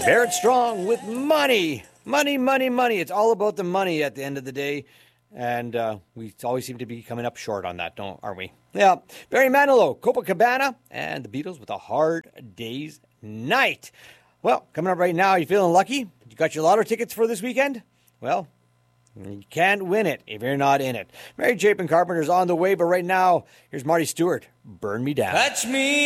Barrett Strong with money. Money, money, money. It's all about the money at the end of the day. And we always seem to be coming up short on that, aren't we? Yeah. Barry Manilow, Copacabana, and the Beatles with A Hard Day's Night. Well, coming up right now, you feeling lucky? You got your lotto tickets for this weekend? Well, you can't win it if you're not in it. Mary Chapin Carpenter's on the way, but right now, here's Marty Stewart. Burn Me Down. Touch me